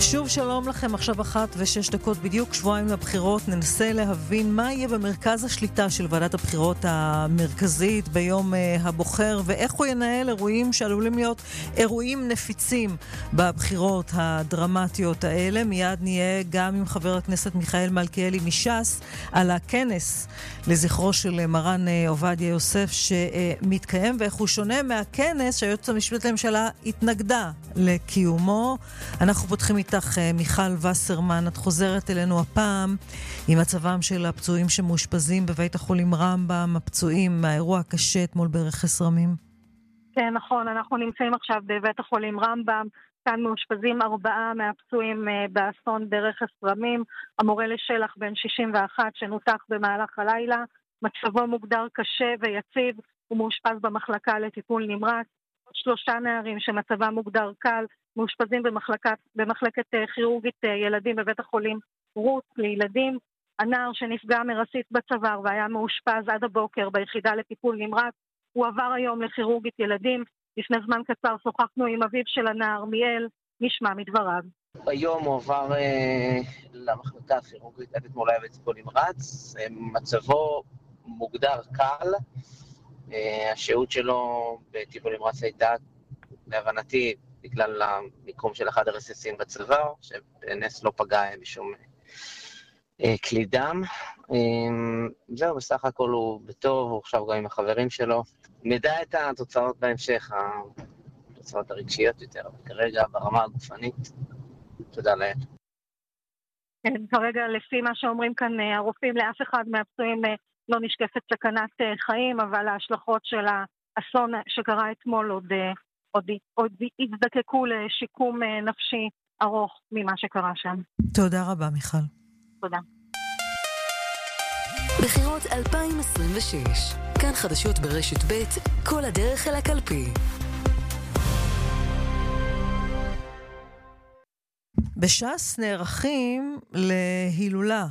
שוב שלום לכם, עכשיו 1:06 בדיוק, שבועיים לבחירות. ננסה להבין מה יהיה במרכז השליטה של ועדת הבחירות המרכזית ביום הבוחר, ואיך הוא ינהל אירועים שעלולים להיות אירועים נפיצים בבחירות הדרמטיות האלה. מיד נהיה גם עם חבר הכנסת מיכאל מלכיאלי מש"ס על הכנס לזכרו של מרן עובדיה יוסף שמתקיים, ואיך הוא שונה מהכנס שהיועצת המשפטית לממשלה התנגדה לקיומו. אנחנו פותחים איתך מיכל וסרמן, את חוזרת אלינו הפעם עם מצבם של הפצועים שמאושפזים בבית החולים רמב"ם, הפצועים מהאירוע הקשה אתמול ברכס רמים. כן, נכון, אנחנו נמצאים עכשיו בבית החולים רמב"ם, כאן מאושפזים 4 מהפצועים באסון ברכס רמים. המורה לשלח בן 61 שנותח במהלך הלילה, מצבו מוגדר קשה ויציב, הוא מאושפז במחלקה לטיפול נמרץ. 3 נערים שמצבם מוגדר קל מאושפזים במחלקת כירורגית ילדים בבית החולים רות לילדים. הנער שנפגע מרסיס בצוואר והיה מאושפז עד הבוקר ביחידה לטיפול נמרץ, הוא עבר היום לכירורגית ילדים. לפני זמן קצר שוחחנו עם אביו של הנער מיאל, נשמע מדבריו. היום הוא עבר למחלקה הכירורגית, עד אתמול היה בטיפול נמרץ, מצבו מוגדר קל, השהות שלו בטיפול נמרץ הייתה להבנתי בגלל המיקום של אחד הרסיסים בצוואר, שבנס לא פגע בשום כלי דם. זהו, בסך הכל הוא בטוב, הוא עכשיו גם עם החברים שלו. נדע את התוצאות בהמשך, התוצאות הרגשיות יותר, אבל כרגע ברמה הגופנית, תודה לאל. כן, כרגע לפי מה שאומרים כאן הרופאים, לאף אחד מהפצועים לא נשקפת סכנת חיים, אבל ההשלכות של האסון שקרה אתמול עוד יזדקקו לשיקום נפשי ארוך ממה שקרה שם. תודה רבה, מיכל. תודה. בחירות 2026, כאן חדשות ברשת ב', כל הדרך אל הקלפי. בש"ס נערכים להילולה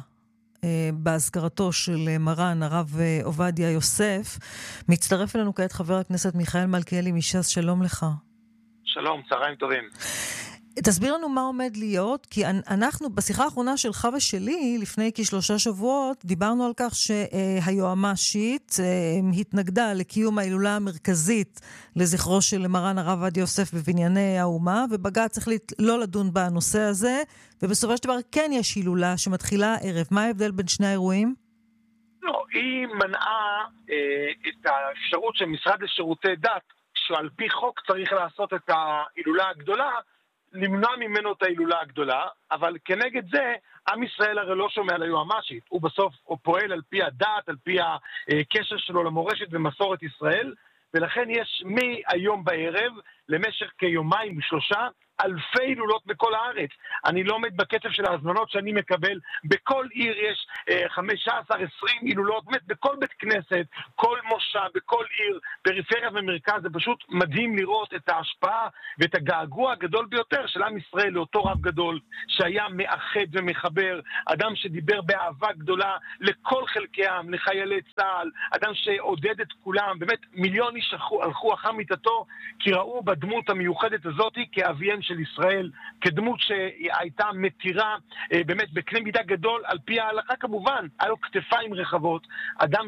בהזכרתו של מרן הרב עובדיה יוסף. מצטרף אלינו כעת חבר הכנסת מיכאל מלכיאלי מש"ס, שלום לך. שלום, צהריים טובים. תסביר לנו מה עומד להיות, כי אנחנו בשיחה האחרונה שלך ושלי, לפני כ3 שבועות, דיברנו על כך שהיועמ"שית התנגדה לקיום ההילולה המרכזית לזכרו של מרן הרב עובדיה יוסף בבנייני האומה, ובג"ץ החליט לא לדון בנושא הזה, ובסופו של דבר כן יש הילולה שמתחילה הערב. מה ההבדל בין שני האירועים? לא, היא מנעה את האפשרות של משרד לשירותי דת, שעל פי חוק צריך לעשות את ההילולה הגדולה, למנוע ממנו את ההילולה הגדולה, אבל כנגד זה, עם ישראל הרי לא שומע ליועמ"שית, הוא בסוף פועל על פי הדת, על פי הקשר שלו למורשת ומסורת ישראל, ולכן יש מהיום בערב, למשך כיומיים 3, אלפי הילולות בכל הארץ. אני לא עומד בקצב של ההזמנות שאני מקבל, בכל עיר יש 15-20 הילולות, באמת בכל בית כנסת, כל מושב, בכל עיר, פריפריה ומרכז. זה פשוט מדהים לראות את ההשפעה ואת הגעגוע הגדול ביותר של עם ישראל לאותו רב גדול שהיה מאחד ומחבר, אדם שדיבר באהבה גדולה לכל חלקי העם, לחיילי צה"ל, אדם שעודד את כולם. באמת מיליון איש הלכו אחר מיטתו כי ראו בדמות המיוחדת הזאת כאביהם של ישראל, כדמות שהייתה מתירה באמת בקנה מידה גדול על פי ההלכה כמובן, היה לו כתפיים רחבות, אדם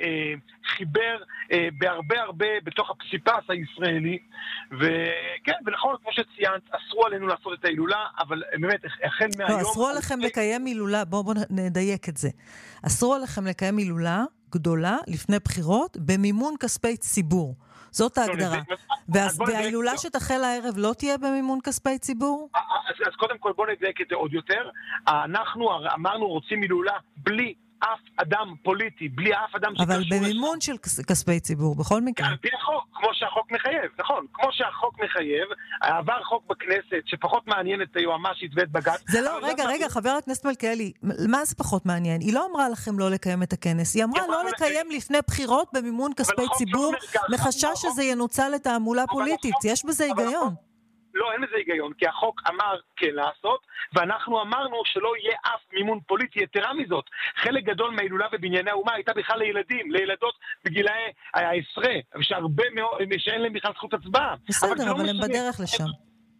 שחיבר בהרבה בתוך הפסיפס הישראלי, וכן, ונכון כמו שציינת, אסרו עלינו לעשות את ההילולה, אבל באמת החל מהיום... לא, אסרו עליכם לקיים הילולה, בואו נדייק את זה. אסרו עליכם לקיים הילולה גדולה לפני בחירות במימון כספי ציבור. זאת ההגדרה. וההילולה שתחל הערב לא תהיה במימון כספי ציבור? אז קודם כל בוא נדייק את זה עוד יותר. אנחנו אמרנו רוצים הילולה בלי אף אדם פוליטי, בלי אף אדם שקשור... אבל במימון של כספי ציבור, בכל מקרה. על פי החוק, כמו שהחוק מחייב, נכון. כמו שהחוק מחייב, עבר חוק בכנסת שפחות מעניין את היועמ"שית ואת בג"ץ. זה לא, רגע, חבר הכנסת מלכיאלי, מה זה פחות מעניין? היא לא אמרה לכם לא לקיים את הכנס, היא אמרה לא לקיים לפני בחירות במימון כספי ציבור, מחשש שזה ינוצל לתעמולה פוליטית. יש בזה היגיון. לא, אין לזה היגיון, כי החוק אמר כן לעשות, ואנחנו אמרנו שלא יהיה אף מימון פוליטי. יתרה מזאת, חלק גדול מההילולה בבנייני האומה הייתה בכלל לילדים, לילדות בגילאי העשרה, שהרבה מאוד, שאין להם בכלל זכות הצבעה. בסדר, אבל הם בדרך לשם.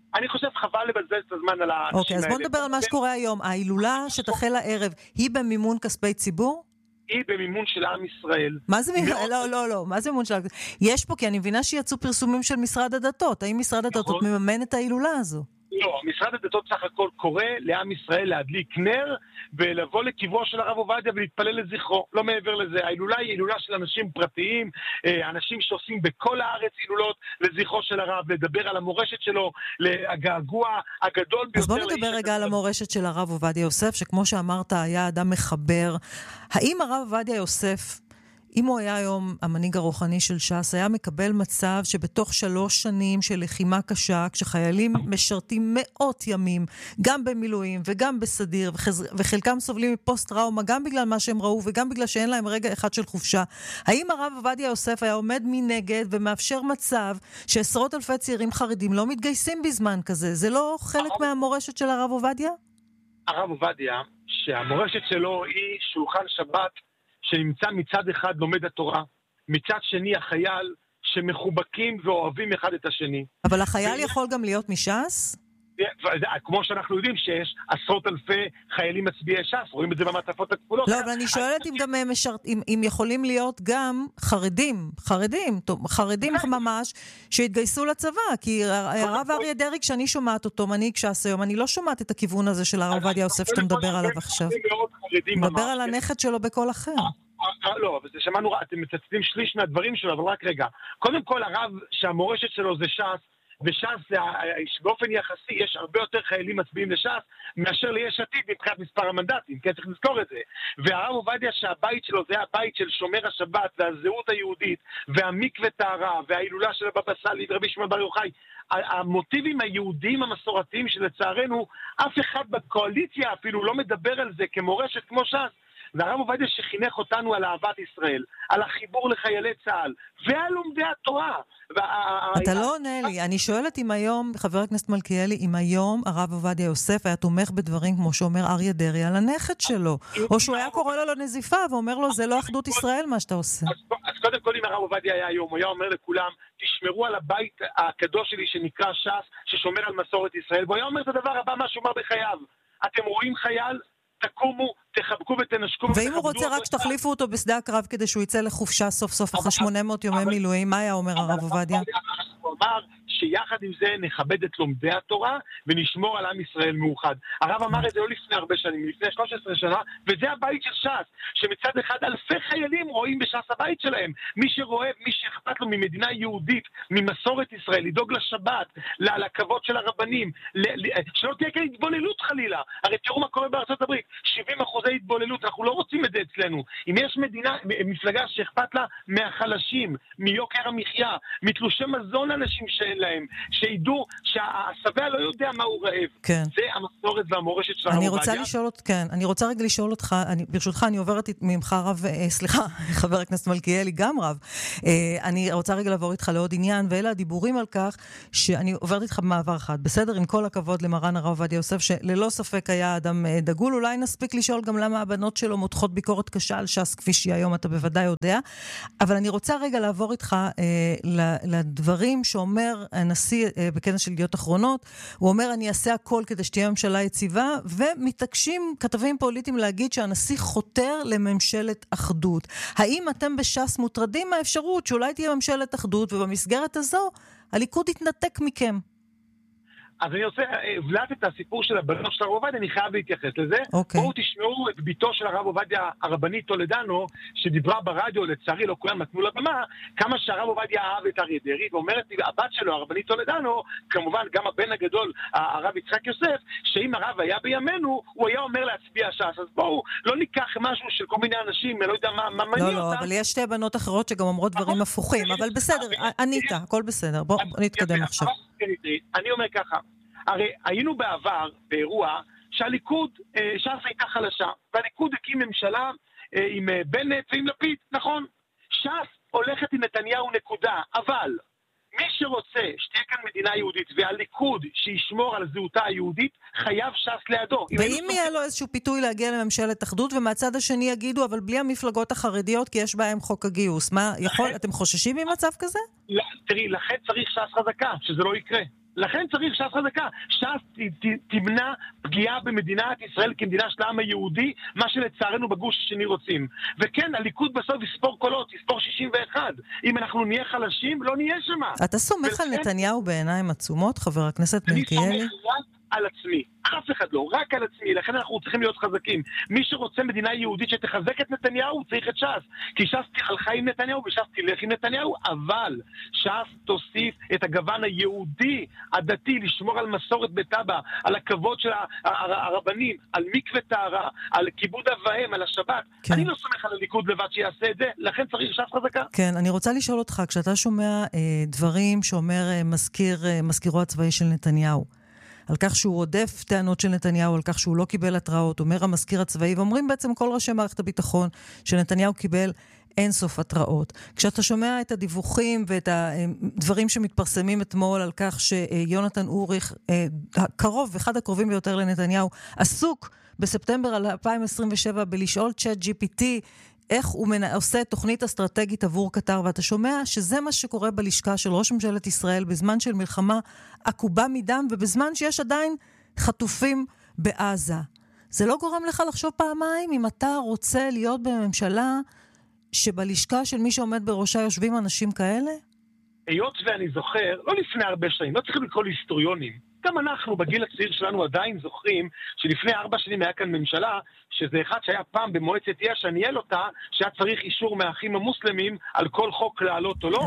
אני חושב חבל לבזבז את הזמן על האנשים האלה. אוקיי, אז בוא נדבר על מה שקורה היום. ההילולה שתחל הערב, היא במימון כספי ציבור? היא במימון של עם ישראל. מה זה מימון? לא. מה זה מימון של... יש פה, כי אני מבינה שיצאו פרסומים של משרד הדתות. האם משרד הדתות מממן את ההילולה הזו? לא, משרד הדתות סך הכל קורא לעם ישראל להדליק נר ולבוא לקברו של הרב עובדיה ולהתפלל לזכרו, לא מעבר לזה. ההילולה היא הילולה של אנשים פרטיים, אנשים שעושים בכל הארץ הילולות לזכרו של הרב, לדבר על המורשת שלו, הגעגוע הגדול ביותר. אז בוא נדבר רגע על המורשת של הרב עובדיה יוסף, שכמו שאמרת היה אדם מחבר. האם הרב עובדיה יוסף, אם הוא היה היום המנהיג הרוחני של ש"ס, היה מקבל מצב שבתוך 3 שנים של לחימה קשה, כשחיילים משרתים מאות ימים, גם במילואים וגם בסדיר, וחלקם סובלים מפוסט-טראומה, גם בגלל מה שהם ראו וגם בגלל שאין להם רגע אחד של חופשה, האם הרב עובדיה יוסף היה עומד מנגד ומאפשר מצב שעשרות אלפי צעירים חרדים לא מתגייסים בזמן כזה? זה לא חלק מהמורשת של הרב עובדיה? הרב עובדיה, שהמורשת שלו היא שולחן שבת, שנמצא מצד אחד לומד התורה, מצד שני החייל שמחובקים ואוהבים אחד את השני. אבל החייל יכול גם להיות מש"ס? כמו שאנחנו יודעים שיש עשרות אלפי חיילים מצביעי ש"ס, רואים את זה במעטפות הכפולות. לא, אבל אני שואלת אם גם אם יכולים להיות גם חרדים ממש, שהתגייסו לצבא, כי הרב אריה דרעי, כשאני שומעת אותו, מנהיג ש"ס היום, אני לא שומעת את הכיוון הזה של הרב עובדיה יוסף שאתה מדבר עליו עכשיו. מדבר על הנכד שלו בכל אחר. לא, אבל שמענו, אתם מצטטים שליש מהדברים שלו, אבל רק רגע. קודם כל, הרב שהמורשת שלו זה ש"ס, וש"ס באופן יחסי יש הרבה יותר חיילים מצביעים לש"ס מאשר ליש עתיד מבחינת מספר המנדטים, כן, צריך לזכור את זה. והרב עובדיה שהבית שלו זה הבית של שומר השבת והזהות היהודית והמקווה טהרה וההילולה של הבבא סאלי ורבי שמעון בר יוחאי, המוטיבים היהודיים המסורתיים שלצערנו אף אחד בקואליציה אפילו לא מדבר על זה כמורשת כמו ש"ס. והרב עובדיה שחינך אותנו על אהבת ישראל, על החיבור לחיילי צה"ל, ועל לומדי התורה. אתה לא עונה לי. אני שואלת אם היום, חבר הכנסת מלכיאלי, אם היום הרב עובדיה יוסף היה תומך בדברים כמו שאומר אריה דרעי על הנכד שלו, או שהוא היה קורא לו לנזיפה ואומר לו, זה לא אחדות ישראל מה שאתה עושה. אז קודם כל, אם הרב עובדיה היה היום, הוא היה אומר לכולם, תשמרו על הבית הקדוש שלי שנקרא ש"ס, ששומר על מסורת ישראל, והוא היה אומר את הדבר הבא, מה שהוא אומר בחייו. אתם רואים חייל? תקומו, תחבקו ותנשקו. ואם הוא רוצה רק שתחליפו אותו בשדה הקרב כדי שהוא יצא לחופשה סוף סוף אחרי 800 יומי מילואים, מה היה אומר הרב עובדיה? הוא אמר שיחד עם זה נכבד את לומדי התורה ונשמור על עם ישראל מאוחד. הרב אמר את זה לא לפני הרבה שנים, לפני 13 שנה, וזה הבית של ש"ס, שמצד אחד אלפי חיילים רואים בש"ס הבית שלהם. מי שרואה, מי שאכפת לו ממדינה יהודית, ממסורת ישראל, לדאוג לשבת, לכבוד של הרבנים, שלא תהיה כאן התבוללות חלילה. הרי תראו מה קורה בארצות הברית, 70% התבוללות, אנחנו לא רוצים את זה אצלנו. אם יש מפלגה שאכפת לה מהחלשים, מיוקר המחיה, מתלושי מזון לאנשים שאין להם, שידעו שהשבע לא יודע מה הוא רעב. כן. זה המסורת והמורשת של הרב עובדיה. אני רוצה רגע לשאול אותך, ברשותך אני עוברת ממך חבר הכנסת מלכיאלי, גם רב. אני רוצה רגע לעבור איתך לעוד עניין, ואלה הדיבורים על כך שאני עוברת איתך במעבר אחד. בסדר, עם כל הכבוד למרן הרב עובדיה יוסף, שללא ספק היה אדם דגול, אולי נספיק לשאול גם למה הבנות שלו מותחות ביקורת קשה על ש"ס, כפי שהיא היום, אתה בוודאי יודע. אבל אני רוצה רגע לעבור איתך לדברים שאומר הנשיא בכנס של ידיעות אחרונות. הוא אומר, אני אעשה הכל כדי שתהיה ממשלה יציבה, ומתעקשים כתבים פוליטיים להגיד שהנשיא חותר לממשלת אחדות. האם אתם בש"ס מוטרדים מהאפשרות שאולי תהיה ממשלת אחדות, ובמסגרת הזו הליכוד יתנתק מכם? אז אני רוצה להבלט את הסיפור של הבנות של הרב עובדיה, אני חייב להתייחס לזה. בואו תשמעו את ביתו של הרב עובדיה, הרבנית טולדנו, שדיברה ברדיו, לצערי לא כולם נתנו לבמה, כמה שהרב עובדיה אהב את אריה דרעי, ואומרת הבת שלו, הרבנית טולדנו, כמובן גם הבן הגדול, הרב יצחק יוסף, שאם הרב היה בימינו, הוא היה אומר להצביע ש"ס. אז בואו, לא ניקח משהו של כל מיני אנשים, לא יודע מה מניע אותם. לא, אבל יש שתי בנות אחרות שגם אומרות דברים הפוכים, אבל בסדר, ענית, הכל בסדר. בואו נתקדם עכשיו. אני אומר ככה, הרי היינו בעבר באירוע שהליכוד, ש"ס הייתה חלשה, והליכוד הקים ממשלה עם בנט ועם לפיד, נכון? ש"ס הולכת עם נתניהו נקודה, אבל מי שרוצה שתהיה כאן מדינה יהודית והליכוד שישמור על זהותה היהודית, חייב ש"ס לידו. ואם יהיה לו איזשהו פיתוי להגיע לממשלת אחדות, ומהצד השני יגידו, אבל בלי המפלגות החרדיות, כי יש בהם חוק הגיוס. מה, אתם חוששים ממצב כזה? תראי, לכן צריך ש"ס חזקה, שזה לא יקרה. לכן צריך ש"ס חזקה. ש"ס תמנע פגיעה במדינת ישראל כמדינה של העם היהודי, מה שלצערנו בגוש השני רוצים. וכן, הליכוד בסוף יספור קולות, יספור 61. אם אנחנו נהיה חלשים, לא נהיה שמה. אתה סומך על נתניהו בעיניים עצומות, חבר הכנסת מלכיאלי? אני סומך רק על עצמי. אף אחד לא, רק על עצמי. לכן אנחנו צריכים להיות חזקים. מי שרוצה מדינה יהודית שתחזק את נתניהו, צריך את ש"ס. כי ש"ס הלכה עם נתניהו וש"ס תלך עם נתניהו, אבל ש"ס תוסיף את הגוון היהודי, הדתי, לשמור על מסורת בטבע, על הכבוד של הרבנים, על מקווה טהרה, על כיבוד אביהם, על השבת. כן. אני לא סומך על הליכוד לבד שיעשה את זה, לכן צריך ש"ס חזקה. כן, אני רוצה לשאול אותך, כשאתה שומע דברים שאומר מזכירו הצבאי של נתניהו, על כך שהוא עודף טענות של נתניהו, על כך שהוא לא קיבל התראות, אומר המזכיר הצבאי, ואומרים בעצם כל ראשי מערכת הביטחון שנתניהו קיבל אין סוף התראות. כשאתה שומע את הדיווחים ואת הדברים שמתפרסמים אתמול על כך שיונתן אוריך, הקרוב, אחד הקרובים ביותר לנתניהו, עסוק בספטמבר 2027 בלשאול צ'אט GPT איך הוא עושה תוכנית אסטרטגית עבור קטר, ואתה שומע שזה מה שקורה בלשכה של ראש ממשלת ישראל בזמן של מלחמה עקובה מדם, ובזמן שיש עדיין חטופים בעזה. זה לא גורם לך לחשוב פעמיים אם אתה רוצה להיות בממשלה שבלשכה של מי שעומד בראשה יושבים אנשים כאלה? היות ואני זוכר, לא לפני הרבה שנים, לא צריכים לקרוא להיסטוריונים, גם אנחנו בגיל הצעיר שלנו עדיין זוכרים שלפני 4 שנים היה כאן ממשלה, שזה אחד שהיה פעם במועצת יש"ע שניהל אותה, שהיה צריך אישור מהאחים המוסלמים על כל חוק לעלות או לא.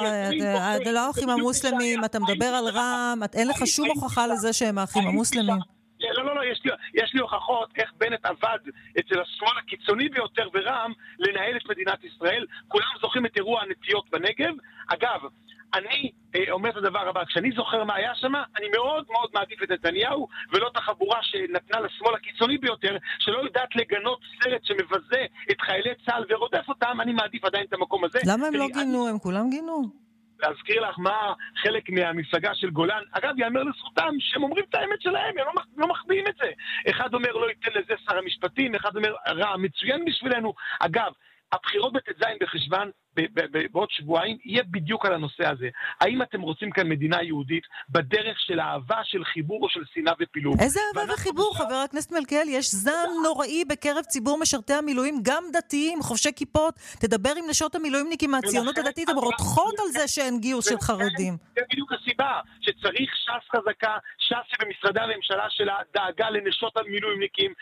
לא, לא האחים המוסלמים, אתה מדבר על רע"מ, אין לך שום הוכחה לזה שהם האחים המוסלמים. לא, יש לי הוכחות איך בנט עבד אצל השמאל הקיצוני ביותר ורע"מ לנהל את מדינת ישראל. כולם זוכרים את אירוע הנטיות בנגב. אגב, אני אומר את הדבר הבא, כשאני זוכר מה היה שם, אני מאוד מאוד מעדיף את נתניהו, ולא את החבורה שנתנה לשמאל הקיצוני ביותר, שלא יודעת לגנות סרט שמבזה את חיילי צה"ל ורודף אותם, אני מעדיף עדיין את המקום הזה. למה הם לא גינו? הם כולם גינו. להזכיר לך מה חלק מהמפלגה של גולן, אגב, יאמר לזכותם שהם אומרים את האמת שלהם, הם לא מחביאים את זה. אחד אומר לא ייתן לזה שר המשפטים, אחד אומר רע מצוין בשבילנו. אגב, הבחירות בט"ז בחשוון בעוד שבועיים יהיה בדיוק על הנושא הזה. האם אתם רוצים כאן מדינה יהודית בדרך של אהבה, של חיבור או של שנאה ופילוג? איזה אהבה וחיבור, חבר הכנסת מלכיאלי? יש זעם נוראי בקרב ציבור משרתי המילואים, גם דתיים, חובשי כיפות. תדבר עם נשות המילואימניקים מהציונות הדתית, הן רותחות על זה שאין גיוס של חרדים. זה בדיוק הסיבה שצריך ש"ס חזקה, ש"ס שבמשרדי הממשלה שלה דאגה לנשות המילואימניקים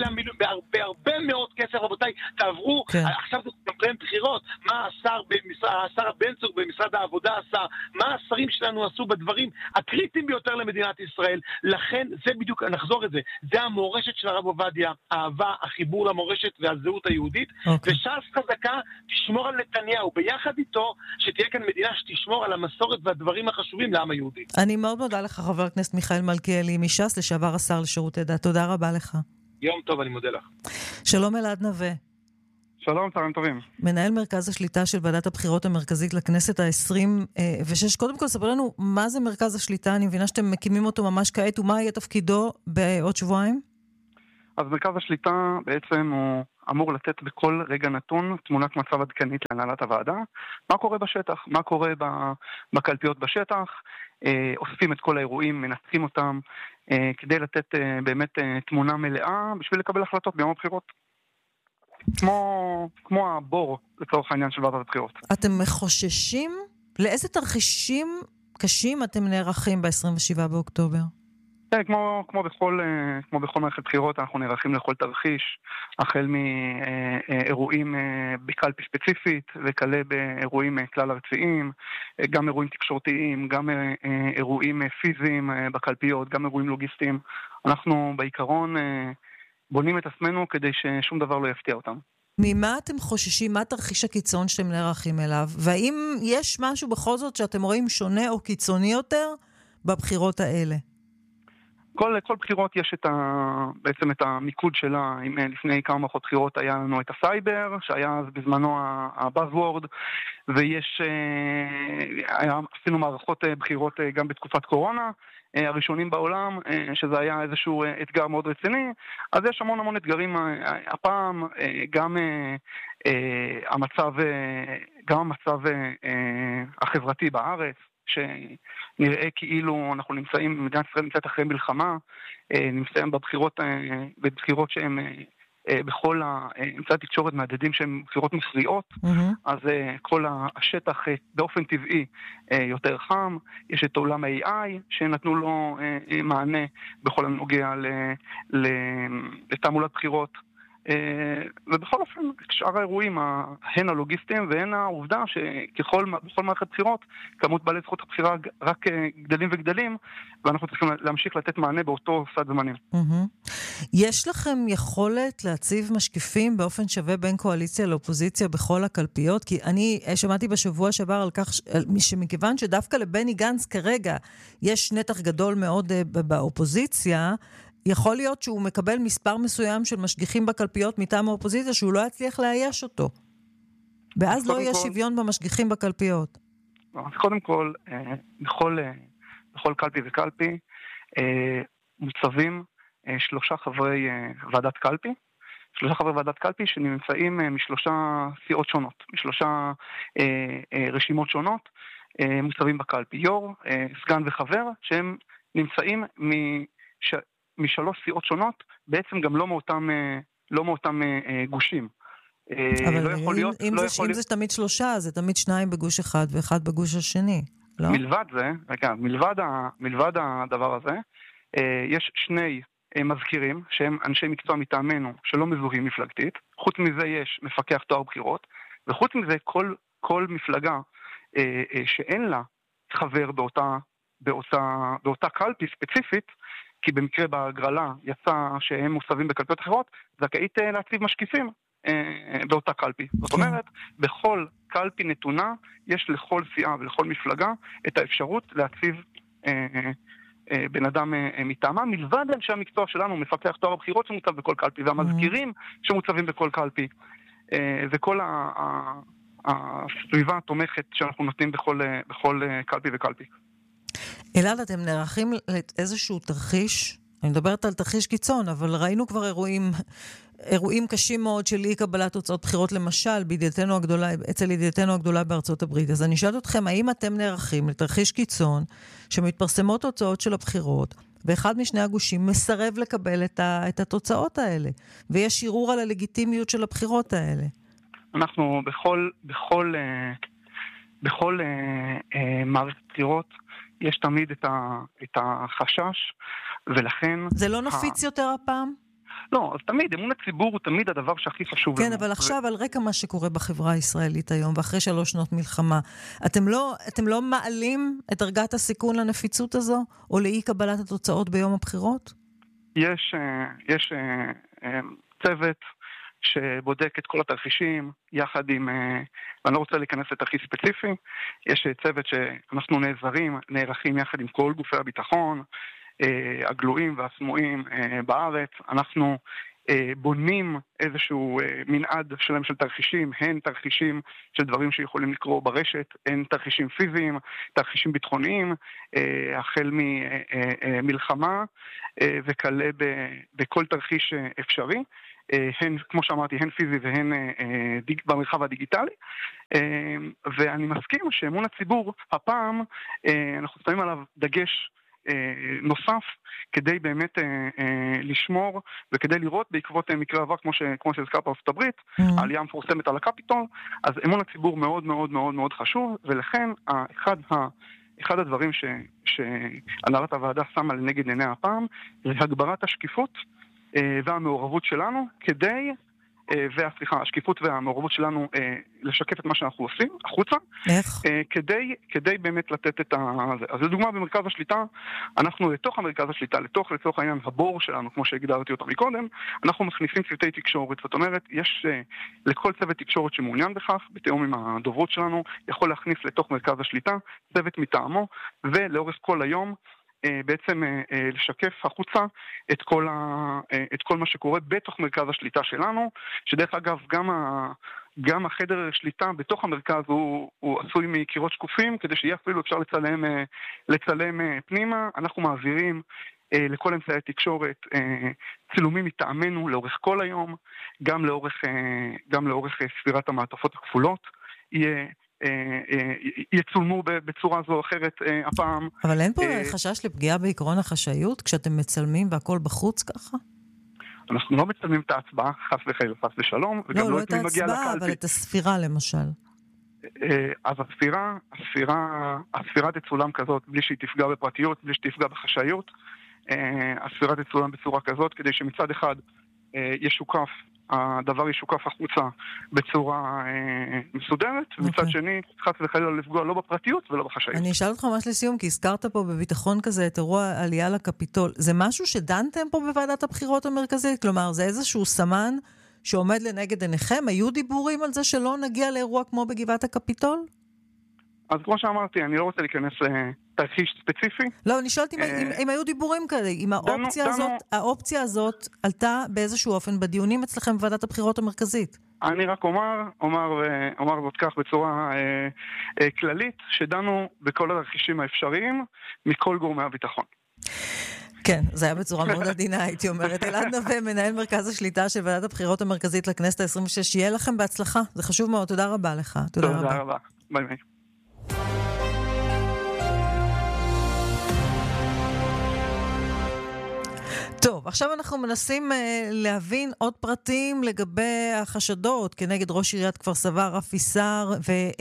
בהרבה מאוד כסף. רבותיי, תעברו, עכשיו זה קמפיין בחירות, מה השר בן צור במשרד העבודה עשה, מה השרים שלנו עשו בדברים הקריטיים ביותר למדינת ישראל. לכן זה בדיוק, נחזור את זה, זה המורשת של הרב עובדיה, האהבה, החיבור למורשת והזהות היהודית, וש"ס חזקה תשמור על נתניהו, ביחד איתו שתהיה כאן מדינה שתשמור על המסורת והדברים החשובים לעם היהודי. אני מאוד מודה לך, חבר הכנסת מיכאל מלכיאלי מש"ס, לשעבר השר לשירותי דת. תודה רבה לך. יום טוב, אני מודה לך. שלום אלעד נווה. שלום, צהריים טובים. מנהל מרכז השליטה של ועדת הבחירות המרכזית לכנסת ה-26. קודם כל, ספר לנו מה זה מרכז השליטה. אני מבינה שאתם מקימים אותו ממש כעת, ומה יהיה תפקידו בעוד שבועיים? אז מרכז השליטה בעצם הוא אמור לתת בכל רגע נתון תמונת מצב עדכנית להנהלת הוועדה. מה קורה בשטח? מה קורה בקלפיות בשטח? אוספים את כל האירועים, מנתחים אותם, כדי לתת באמת תמונה מלאה בשביל לקבל החלטות ביום הבחירות. כמו הבור לצורך העניין של ועדת הבחירות. אתם מחוששים? לאיזה תרחישים קשים אתם נערכים ב-27 באוקטובר? כן, כמו בכל מערכת בחירות, אנחנו נערכים לכל תרחיש, החל מאירועים בקלפי ספציפית, וכלה באירועים כלל ארציים, גם אירועים תקשורתיים, גם אירועים פיזיים בקלפיות, גם אירועים לוגיסטיים. אנחנו בעיקרון בונים את עצמנו כדי ששום דבר לא יפתיע אותם. ממה אתם חוששים? מה תרחיש הקיצון שאתם נערכים אליו? והאם יש משהו בכל זאת שאתם רואים שונה או קיצוני יותר בבחירות האלה? כל בחירות יש בעצם את המיקוד שלה. אם לפני כמה מערכות בחירות היה לנו את הסייבר, שהיה אז בזמנו הבאזוורד, ויש, עשינו מערכות בחירות גם בתקופת קורונה, הראשונים בעולם, שזה היה איזשהו אתגר מאוד רציני. אז יש המון אתגרים הפעם, גם המצב החברתי בארץ, שנראה כאילו אנחנו נמצאים, מדינת ישראל נמצאת אחרי מלחמה, נמצאים בבחירות שהן בכל אמצעי התקשורת מהדהדים שהן בחירות מכריעות, אז כל השטח באופן טבעי יותר חם, יש את עולם ה-AI שנתנו לו מענה בכל הנוגע לתעמולת בחירות, ובכל אופן, שאר האירועים, הן הלוגיסטיים והן העובדה שככל בכל מערכת בחירות, כמות בעלי זכות הבחירה רק גדלים וגדלים, ואנחנו צריכים להמשיך לתת מענה באותו סד זמנים. יש לכם יכולת להציב משקיפים באופן שווה בין קואליציה לאופוזיציה בכל הקלפיות? כי אני שמעתי בשבוע שעבר על כך שמכיוון שדווקא לבני גנץ כרגע יש נתח גדול מאוד באופוזיציה, יכול להיות שהוא מקבל מספר מסוים של משגיחים בקלפיות מטעם האופוזיציה שהוא לא יצליח לאייש אותו. ואז לא יהיה שוויון במשגיחים בקלפיות. קודם כל, בכל קלפי וקלפי מוצבים 3 חברי ועדת קלפי. 3 חברי ועדת קלפי שנמצאים מ3 סיעות שונות, מ3 רשימות שונות, מוצבים בקלפי. יו"ר, סגן וחבר, שהם נמצאים מ3 סיעות שונות, בעצם גם לא מאותם גושים. אבל אם זה תמיד 3, זה תמיד 2 בגוש אחד ואחד בגוש השני, לא? מלבד הדבר הזה, יש 2 מזכירים שהם אנשי מקצוע מטעמנו שלא מזוהים מפלגתית. חוץ מזה יש מפקח טוהר בחירות, וחוץ מזה כל מפלגה שאין לה חבר באותה קלפי ספציפית, כי במקרה בהגרלה יצא שהם מוסבים בקלפיות אחרות, זכאית להציב משקיפים באותה קלפי. זאת אומרת, בכל קלפי נתונה יש לכל סיעה ולכל מפלגה את האפשרות להציב בן אדם מטעמה, מלבד אנשי המקצוע שלנו, מפקח טוהר הבחירות שמוצב בכל קלפי, והמזכירים שמוצבים בכל קלפי, וכל הסביבה התומכת שאנחנו נותנים בכל קלפי וקלפי. אלעד, אתם נערכים לאיזשהו תרחיש? אני מדברת על תרחיש קיצון, אבל ראינו כבר אירועים קשים מאוד של אי קבלת תוצאות בחירות, למשל, אצל ידידתנו הגדולה בארצות הברית. אז אני שואלת אתכם, האם אתם נערכים לתרחיש קיצון שמתפרסמות תוצאות של הבחירות, ואחד משני הגושים מסרב לקבל את התוצאות האלה, ויש ערעור על הלגיטימיות של הבחירות האלה? אנחנו בכל מערכת בחירות יש תמיד את החשש, ולכן... זה לא נפיץ יותר הפעם? לא, אז תמיד, אמון הציבור הוא תמיד הדבר שהכי חשוב. כן, אבל עכשיו על רקע מה שקורה בחברה הישראלית היום, ואחרי 3 שנות מלחמה, אתם לא מעלים את דרגת הסיכון לנפיצות הזו, או לאי קבלת התוצאות ביום הבחירות? יש צוות שבודק את כל התרחישים, יחד עם, ואני לא רוצה להיכנס לתרחיש ספציפי, יש צוות שאנחנו נערכים יחד עם כל גופי הביטחון, הגלויים והסמויים בארץ. אנחנו בונים איזשהו מנעד שלם של תרחישים, הן תרחישים של דברים שיכולים לקרות ברשת, הן תרחישים פיזיים, תרחישים ביטחוניים, החל ממלחמה וכלה בכל תרחיש אפשרי, הן, כמו שאמרתי, הן פיזי והן במרחב הדיגיטלי. ואני מסכים שאמון הציבור הפעם אנחנו שמים עליו דגש נוסף, כדי באמת לשמור וכדי לראות בעקבות מקרה עבר כמו שהזכרת בארצות הברית, העלייה המפורסמת על הקפיטול. אז אמון הציבור מאוד מאוד מאוד מאוד חשוב, ולכן אחד הדברים שהנהלת הוועדה שמה לנגד עיני הפעם זה הגברת השקיפות והמעורבות שלנו השקיפות והמעורבות שלנו לשקף את מה שאנחנו עושים החוצה. איך? כדי באמת לתת את זה. אז לדוגמה במרכז השליטה, אנחנו לתוך המרכז השליטה, לצורך העניין הבור שלנו, כמו שהגדרתי אותו מקודם, אנחנו מכניסים צוותי תקשורת. זאת אומרת, יש לכל צוות תקשורת שמעוניין בכך, בתיאום עם הדוברות שלנו, יכול להכניס לתוך מרכז השליטה צוות מטעמו, ולאורך כל היום בעצם לשקף החוצה את כל מה שקורה בתוך מרכז השליטה שלנו, שדרך אגב גם החדר שליטה בתוך המרכז הוא עשוי מקירות שקופים, כדי שיהיה אפילו אפשר לצלם פנימה. אנחנו מעבירים לכל אמצעי התקשורת צילומים מטעמנו לאורך כל היום, גם לאורך ספירת המעטפות הכפולות. יהיה יצולמו בצורה זו או אחרת הפעם. אבל אין פה חשש לפגיעה בעקרון החשאיות כשאתם מצלמים והכל בחוץ ככה? אנחנו לא מצלמים את ההצבעה, חס וחלילה, חס ושלום. לא את ההצבעה, אבל את הספירה למשל. אז הספירה תצולם כזאת, בלי שהיא תפגע בפרטיות, בלי שתפגע בחשאיות. הספירה תצולם בצורה כזאת, כדי שמצד אחד ישוקף, הדבר ישוקף החוצה בצורה מסודרת, ומצד שני, חס וחלילה לפגוע לא בפרטיות ולא בחשאיות. אני אשאל אותך ממש לסיום, כי הזכרת פה בביטחון כזה את אירוע עלייה לקפיטול. זה משהו שדנתם פה בוועדת הבחירות המרכזית? כלומר, זה איזשהו סמן שעומד לנגד עיניכם? היו דיבורים על זה שלא נגיע לאירוע כמו בגבעת הקפיטול? אז כמו שאמרתי, אני לא רוצה להיכנס לתרחיש ספציפי. לא, אני שואלת אם היו דיבורים כאלה, אם האופציה הזאת עלתה באיזשהו אופן בדיונים אצלכם בוועדת הבחירות המרכזית. אני רק אומר זאת כך בצורה כללית, שדנו בכל התרחישים האפשריים מכל גורמי הביטחון. כן, זה היה בצורה מאוד עדינה, הייתי אומרת. אלעד נווה, מנהל מרכז השליטה של ועדת הבחירות המרכזית לכנסת ה-26, שיהיה לכם בהצלחה. זה חשוב מאוד, תודה רבה לך. תודה רבה. ביי ביי. טוב, עכשיו אנחנו מנסים להבין עוד פרטים לגבי החשדות כנגד ראש עיריית כפר סבא רפי סער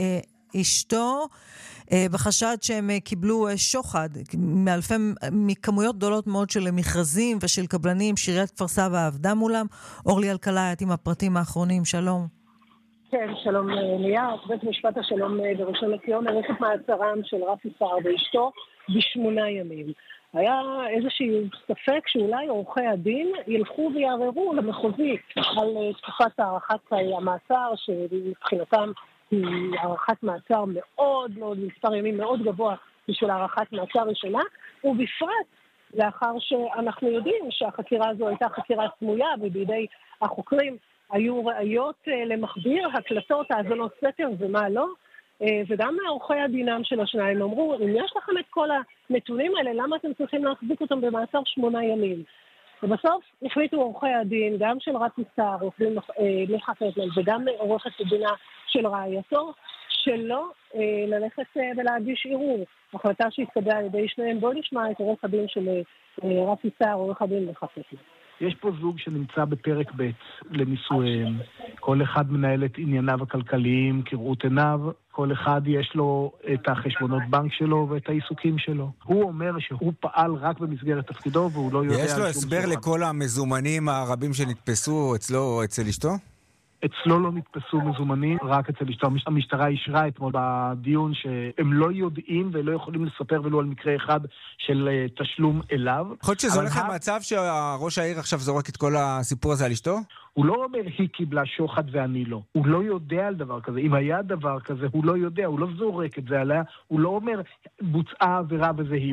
ואשתו, בחשד שהם קיבלו שוחד מכמויות גדולות מאוד של מכרזים ושל קבלנים שעיריית כפר סבא עבדה מולם. אורלי אלקלעי, עם הפרטים האחרונים, שלום. כן, שלום ליה. בית משפט השלום בראשון לציון האריך את מעצרם של רפי סער ואשתו ב8 ימים. היה איזשהו ספק שאולי עורכי הדין ילכו ויערערו למחוזי על תקופת הארכת המעצר, שמבחינתם היא הארכת מעצר מאוד, מספר ימים מאוד גבוה בשביל הארכת מעצר ראשונה, ובפרט לאחר שאנחנו יודעים שהחקירה הזו הייתה חקירה סמויה, ובידי החוקרים היו ראיות למחביר, הקלטות, האזנות סתר ומה לא, וגם עורכי הדינם של השניים אמרו, אם יש לכם את כל הנתונים האלה, למה אתם צריכים להחזיק אותם במעצר 8 ימים? ובסוף החליטו עורכי הדין, גם של רפי סער, מיכה פטמן, וגם עורכת הדינה של רעייתו, שלא ללכת ולהגיש ערעור. החלטה שהתקבלה על ידי שניהם. בואו נשמע את עורך הדין של רפי סער, עורך הדין מיכה פטמן. יש פה זוג שנמצא בפרק ב' לנישואיהם. כל אחד מנהל את ענייניו הכלכליים כראות עיניו, כל אחד יש לו את החשבונות בנק שלו ואת העיסוקים שלו. הוא אומר שהוא פעל רק במסגרת תפקידו והוא לא יודע... יש לו הסבר לכל המזומנים הרבים שנתפסו אצלו או אצל אשתו? אצלו לא נתפסו מזומנים, רק אצל אשתו. המשטרה אישרה אתמול בדיון שהם לא יודעים ולא יכולים לספר ולו על מקרה אחד של תשלום אליו. יכול להיות שזה הולך למצב שהראש העיר עכשיו זורק את כל הסיפור הזה על אשתו? הוא לא אומר היא קיבלה שוחד ואני לא. הוא לא יודע על דבר כזה. אם היה דבר כזה, הוא לא יודע, הוא לא זורק את זה עליה. הוא לא אומר בוצעה עבירה וזה היא.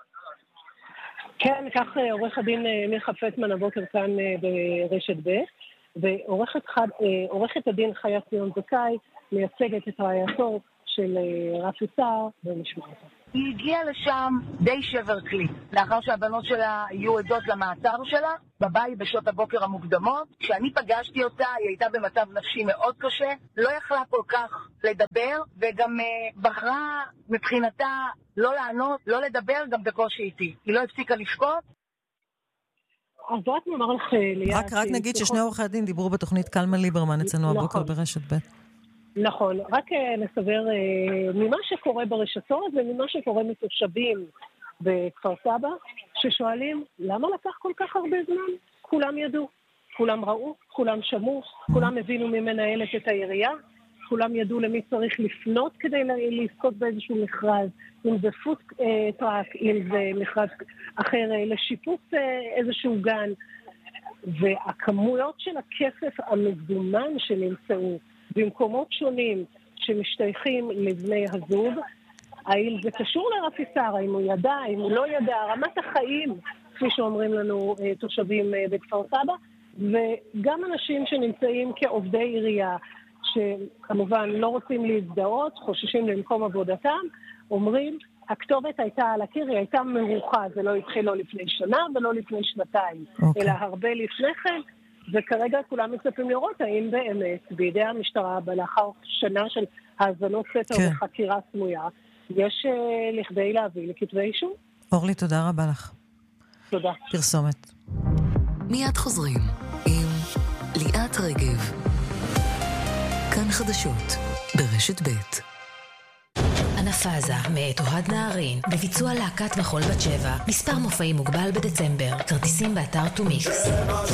כן, כך עורך הדין מיכה פטמן הבוקר כאן ברשת ב'. ועורכת הדין חיה ציון זכאי מייצגת את רעייתו של רפי סער במשמעתה. היא הגיעה לשם די שבר כלי. לאחר שהבנות שלה היו עדות למעצר שלה, בבית בשעות הבוקר המוקדמות, כשאני פגשתי אותה, היא הייתה במצב נפשי מאוד קשה, לא יכלה כל כך לדבר, וגם בחרה מבחינתה לא לענות, לא לדבר, גם בקושי איתי. היא לא הפסיקה לשקוט. אז רק נאמר לך, ליה... רק נגיד ששני עורכי הדין דיברו בתוכנית קלמן ליברמן אצלנו הבוקר ברשת ב'. נכון, רק נסבר ממה שקורה ברשתות וממה שקורה מתושבים בכפר סבא, ששואלים למה לקח כל כך הרבה זמן? כולם ידעו, כולם ראו, כולם שמעו, כולם הבינו מי מנהלת את העירייה, כולם ידעו למי צריך לפנות כדי לזכות באיזשהו מכרז, אם זה פוט טראק, אם זה מכרז אחר לשיפוץ איזשהו גן, והכמויות של הכסף המזומן שנמצאו במקומות שונים שמשתייכים לבני הזוג, האם זה קשור לרפי סער, האם הוא ידע, האם הוא לא ידע, רמת החיים, כפי שאומרים לנו תושבים בכפר סבא, וגם אנשים שנמצאים כעובדי עירייה, שכמובן לא רוצים להזדהות, חוששים למקום עבודתם, אומרים, הכתובת הייתה על הקיר, היא הייתה מרוחה, זה לא התחיל לא לפני שנה ולא לפני שנתיים, אלא הרבה לפני כן, וכרגע כולם מצפים לראות האם באמת בידי המשטרה, לאחר שנה של האזנות סתר וחקירה סמויה, יש לכדי להביא לכתבי אישום. אורלי, תודה רבה לך. תודה. פרסומת. מיד חוזרים עם ליאת רגב. כאן חדשות ברשת ב'. אנפאזה מאת אוהד נהרין בביצוע להקת מחול בת שבע. מספר מופעים מוגבל בדצמבר. כרטיסים באתר טומיקס.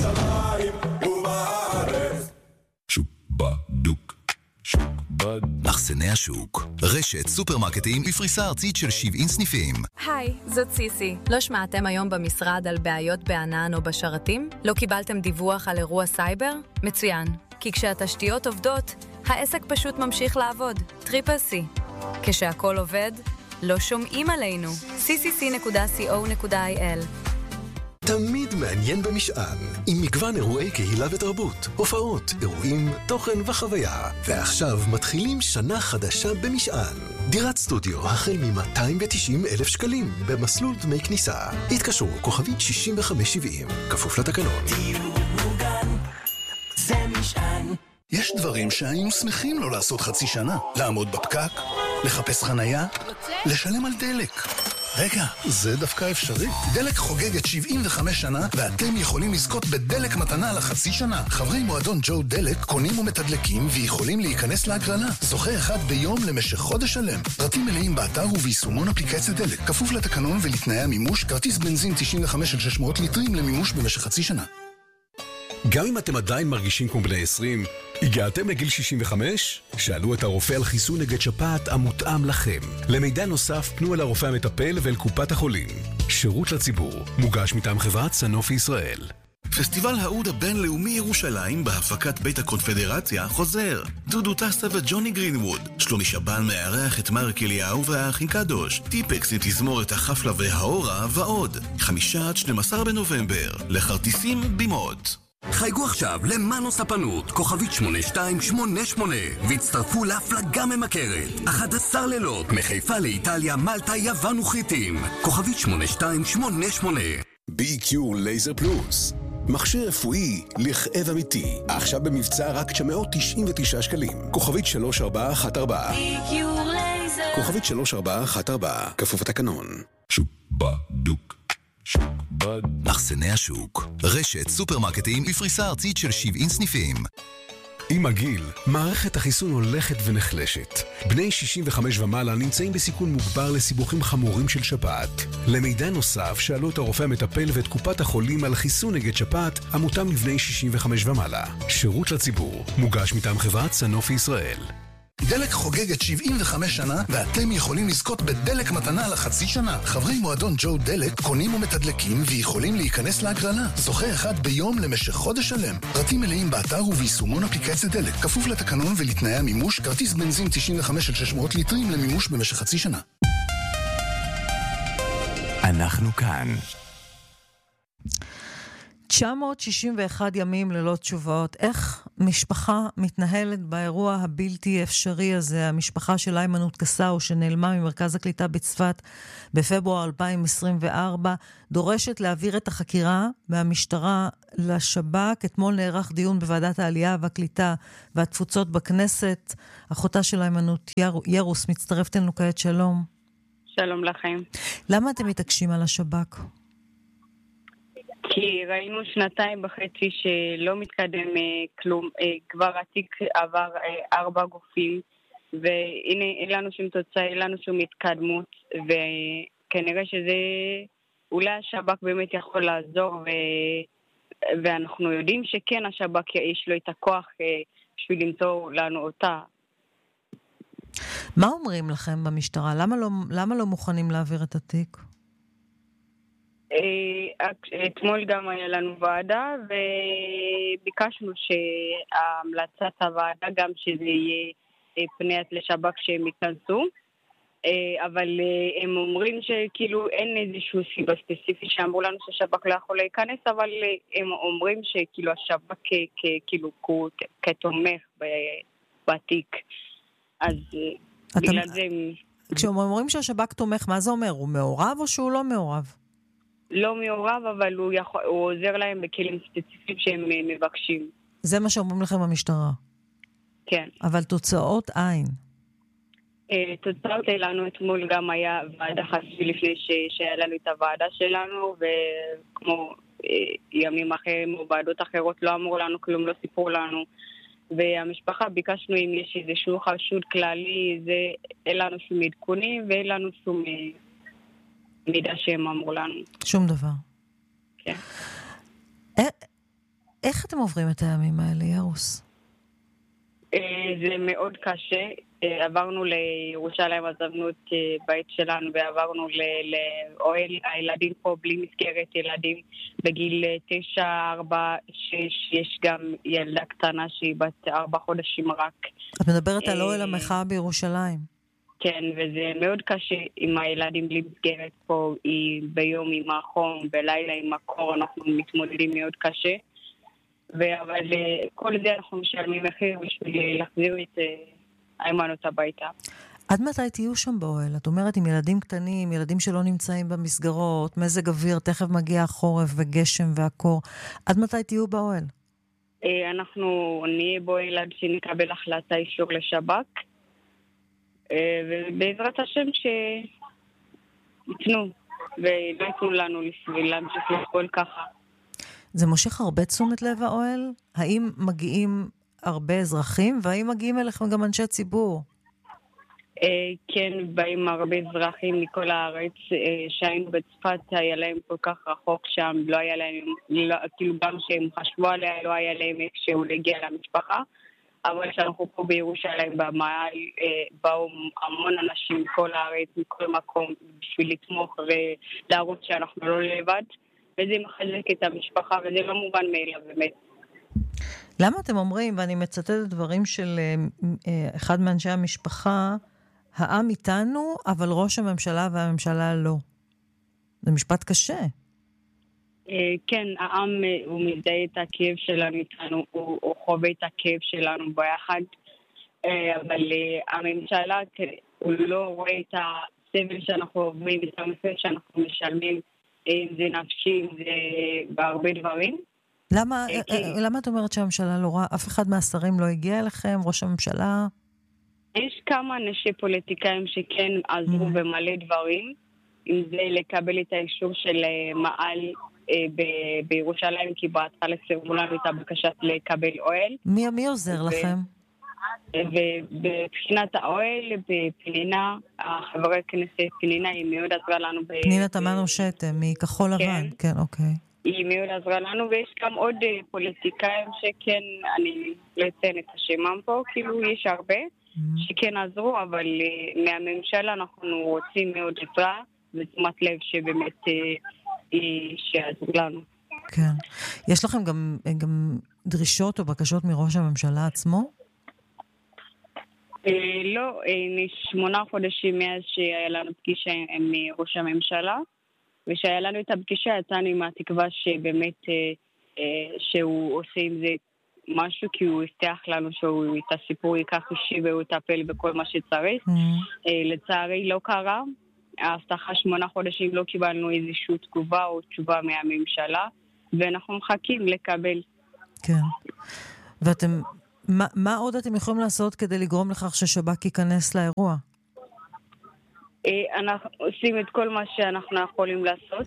מחסני השוק, רשת סופרמרקטים בפריסה ארצית של 70 סניפים. היי, זאת סיסי. לא שמעתם היום במשרד על בעיות בענן או בשרתים? לא קיבלתם דיווח על אירוע סייבר? מצוין, כי כשהתשתיות עובדות, העסק פשוט ממשיך לעבוד. טריפל-C. כשהכל עובד, לא שומעים עלינו. ccc.co.il. תמיד מעניין במשען, עם מגוון אירועי קהילה ותרבות, הופעות, אירועים, תוכן וחוויה. ועכשיו מתחילים שנה חדשה במשען. דירת סטודיו החל מ-290,000 שקלים במסלול דמי כניסה. התקשרו כוכבית 6570, כפוף לתקנון. דיור מוגן, זה משען. יש דברים שהיינו שמחים לא לעשות חצי שנה. לעמוד בפקק, לחפש חנייה, לשלם על דלק. רגע, זה דווקא אפשרי. דלק חוגגת 75 שנה, ואתם יכולים לזכות בדלק מתנה לחצי שנה. חברי מועדון ג'ו דלק קונים ומתדלקים ויכולים להיכנס להגרלה. זוכה אחד ביום למשך חודש שלם. פרטים מלאים באתר וביישומון אפליקציה דלק. כפוף לתקנון ולתנאי המימוש, כרטיס בנזין 95-600 ליטרים למימוש במשך חצי שנה. גם אם אתם עדיין מרגישים כמו בני 20, הגעתם לגיל 65? שאלו את הרופא על חיסון נגד שפעת המותאם לכם. למידע נוסף פנו אל הרופא המטפל ואל קופת החולים. שירות לציבור, מוגש מטעם חברת סנופי ישראל. פסטיבל האוד הבינלאומי ירושלים בהפקת בית הקונפדרציה חוזר. דודו טסה וג'וני גרינווד. שלומי שבן מארח את מרק אליהו והאחים קדוש. טיפקס עם תזמורת החפלה והאורה ועוד. 5-12 בנובמבר. לכרטיסים בימות. חייגו עכשיו למנו ספנות, כוכבית 8288, והצטרפו להפלגה ממכרת. 11 לילות, מחיפה לאיטליה, מלטה, יוון וכריתים. כוכבית 8288. BQ לייזר פלוס. מכשיר רפואי לכאב אמיתי. עכשיו במבצע רק 999 שקלים. כוכבית 3414. BQ לייזר. כוכבית 3414. כפוף התקנון. שובדוק. מחסני השוק, רשת סופרמרקטים בפריסה ארצית של 70 סניפים. עם הגיל, מערכת החיסון הולכת ונחלשת. בני 65 ומעלה נמצאים בסיכון מוגבר לסיבוכים חמורים של שפעת. למידע נוסף שאלו את הרופא המטפל ואת קופת החולים על חיסון נגד שפעת המותאם לבני 65 ומעלה. שירות לציבור, מוגש מטעם חברת סנופי ישראל. דלק חוגגת 75 שנה, ואתם יכולים לזכות בדלק מתנה לחצי שנה. חברי מועדון ג'ו דלק קונים ומתדלקים ויכולים להיכנס להגרלה. זוכה אחד ביום למשך חודש שלם. פרטים מלאים באתר וביישומון אפליקציה דלק. כפוף לתקנון ולתנאי המימוש, כרטיס בנזין 95-600 ליטרים למימוש במשך חצי שנה. אנחנו כאן. 961 ימים ללא תשובות. איך משפחה מתנהלת באירוע הבלתי אפשרי הזה? המשפחה של איימנות קסאו שנעלמה ממרכז הקליטה בצפת בפברואר 2024 דורשת להעביר את החקירה מהמשטרה לשב"כ. אתמול נערך דיון בוועדת העלייה והקליטה והתפוצות בכנסת. אחותה של איימנות ירוס מצטרפת אלינו כעת. שלום. שלום לכם. למה אתם מתעקשים על השב"כ? כי ראינו 2.5 שלא מתקדם כלום, כבר התיק עבר 4 גופים, והנה אין לנו שום תוצאה, אין לנו שום התקדמות, וכנראה שזה אולי השב"כ באמת יכול לעזור, ואנחנו יודעים שכן השב"כ יש לו את הכוח בשביל למצוא לנו אותה. מה אומרים לכם במשטרה? למה לא מוכנים להעביר את התיק? אתמול גם היה לנו ועדה וביקשנו שהמלצת הוועדה גם שזה יהיה פניית לשב"כ שהם ייכנסו, אבל הם אומרים שכאילו אין איזשהו סיבה ספציפי שאמרו לנו ששב"כ לא יכול להיכנס, אבל הם אומרים שכאילו השב"כ כאילו כתומך בתיק, אז בגלל זה... כשאומרים שהשב"כ תומך, מה זה אומר? הוא מעורב או שהוא לא מעורב? לא מעורב, אבל הוא עוזר להם בכלים ספציפיים שהם מבקשים. זה מה שאומרים לכם במשטרה? כן. אבל תוצאות אין. תוצאות לנו אתמול גם היה ועדה חסוי לפני שהיה לנו את הוועדה שלנו, וכמו ימים אחרים או ועדות אחרות לא אמרו לנו כלום, לא סיפרו לנו. והמשפחה ביקשנו אם יש איזשהו חשוד כללי, אין לנו שום עדכונים ואין לנו שום מידע שהם אמרו לנו. שום דבר. כן. איך אתם עוברים את הימים האלה, ירוס? זה מאוד קשה. עברנו לירושלים, עזבנו את בית שלנו ועברנו לאוהל הילדים פה בלי מסגרת ילדים בגיל 9, 4, 6. יש גם ילדה קטנה שהיא בת 4 חודשים רק. את מדברת על אוהל המחאה בירושלים. כן, וזה מאוד קשה עם הילדים בלי מסגרת פה, ביום עם החום, בלילה עם הקור, אנחנו מתמודדים מאוד קשה. אבל כל זה אנחנו משלמים מחיר בשביל להחזיר את האימהות הביתה. עד מתי תהיו שם באוהל? את אומרת עם ילדים קטנים, ילדים שלא נמצאים במסגרות, מזג אוויר, תכף מגיע החורף וגשם והקור. עד מתי תהיו באוהל? אנחנו נהיה באוהל עד שנקבל החלטה אישור לשב"כ, ובעזרת השם שיתנו ולא יתנו לנו להמשיך לכל ככה. זה מושך הרבה תשומת לב האוהל? האם מגיעים הרבה אזרחים, והאם מגיעים אליכם גם אנשי ציבור? כן, באים הרבה אזרחים מכל הארץ. שהיינו בצפת, היה להם כל כך רחוק שם, לא היה להם, כאילו גם שהם חשבו עליה, לא היה להם איכשהו להגיע למשפחה. אבל שאנחנו פה בירושלים במעל, באו המון אנשים מכל הארץ, מכל מקום, בשביל לתמוך ולהראות שאנחנו לא לבד. וזה מחזק את המשפחה, וזה לא מובן מאליו, באמת. למה אתם אומרים, ואני מצטטת דברים של אחד מאנשי המשפחה, העם איתנו, אבל ראש הממשלה והממשלה לא? זה משפט קשה. כן, העם הוא מזדהה את הכאב שלנו איתנו, הוא חווה את הכאב שלנו ביחד, אבל הממשלה, הוא לא רואה את הסבל שאנחנו עוברים, את המחיר שאנחנו משלמים, אם זה נפשי, אם זה בהרבה דברים. למה את אומרת שהממשלה לא רואה? אף אחד מהשרים לא הגיע אליכם? ראש הממשלה? יש כמה אנשי פוליטיקאים שכן עזרו במלא דברים, אם זה לקבל את האישור של מעל בירושלים, כי בהתחלה סירבו לנו את הבקשה לקבל אוהל. מי עוזר לכם? ובבחינת האוהל, בפנינה, חברי הכנסת פנינה, היא מאוד עזרה לנו. פנינה תמנו שטם, מכחול לבן, כן, אוקיי. היא מאוד עזרה לנו, ויש גם עוד פוליטיקאים שכן, אני לא אציין את השמם פה, כאילו יש הרבה שכן עזרו, אבל מהממשלה אנחנו רוצים מאוד עזרה, ותשומת לב שבאמת שיעזרו לנו. כן. יש לכם גם דרישות או בקשות מראש הממשלה עצמו? לא, 8 חודשים מאז שהיה לנו פגישה עם ראש הממשלה, ושהיה לנו את הפגישה יצאנו עם התקווה שבאמת שהוא עושה עם זה משהו, כי הוא הבטיח לנו שהוא את הסיפור ייקח אישי והוא יטפל בכל מה שצריך. לצערי לא קרה. ההבטחה 8 חודשים לא קיבלנו איזושהי תגובה או תשובה מהממשלה, ואנחנו מחכים לקבל. כן. ואתם, מה עוד אתם יכולים לעשות כדי לגרום לכך ששב"כ ייכנס לאירוע? אנחנו עושים את כל מה שאנחנו יכולים לעשות,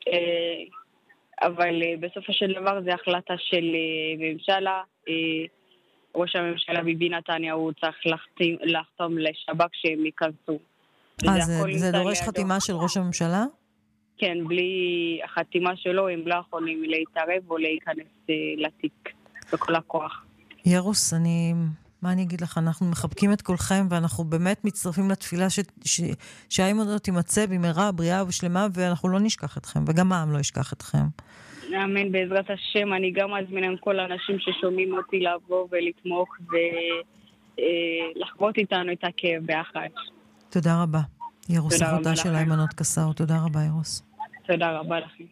אבל בסופו של דבר זה החלטה של ממשלה. ראש הממשלה ביבי נתניהו צריך לחתום לשב"כ שהם ייכנסו. זה דורש חתימה של ראש הממשלה? כן, בלי החתימה שלו הם לא יכולים להתערב או להיכנס לתיק בכל הכוח. ירוס, מה אני אגיד לך? אנחנו מחבקים את כולכם, ואנחנו באמת מצטרפים לתפילה שהאימא הזאת תימצא במהרה, בריאה ושלמה, ואנחנו לא נשכח אתכם, וגם העם לא ישכח אתכם. אמן, בעזרת השם. אני גם אזמין עם כל האנשים ששומעים אותי לבוא ולתמוך ולחוות איתנו את הכאב ביחד. תודה רבה. ירוס, אחותה של אימנות קסאו. תודה רבה, ירוס. תודה רבה לכם.